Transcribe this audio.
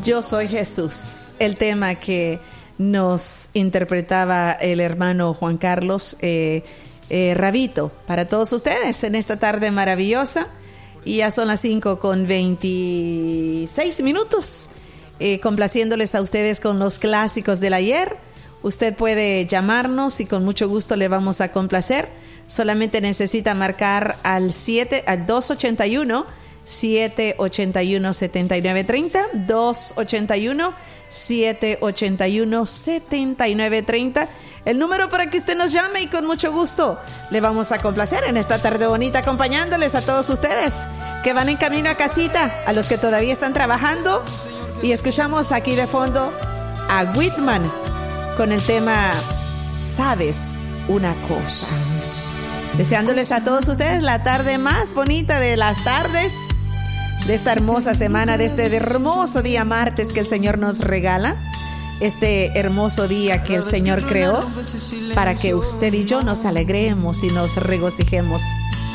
Yo soy Jesús, el tema que nos interpretaba el hermano Juan Carlos Rabito para todos ustedes en esta tarde maravillosa. Y ya son las 5:26, complaciéndoles a ustedes con los clásicos del ayer. Usted puede llamarnos y con mucho gusto le vamos a complacer. Solamente necesita marcar al 281-781-7930, 281-781-7930, el número para que usted nos llame y con mucho gusto le vamos a complacer en esta tarde bonita, acompañándoles a todos ustedes que van en camino a casita, a los que todavía están trabajando, y escuchamos aquí de fondo a Whitman con el tema ¿Sabes una cosa? Deseándoles a todos ustedes la tarde más bonita de las tardes, de esta hermosa semana, de este hermoso día martes que el Señor nos regala, este hermoso día que el Señor creó para que usted y yo nos alegremos y nos regocijemos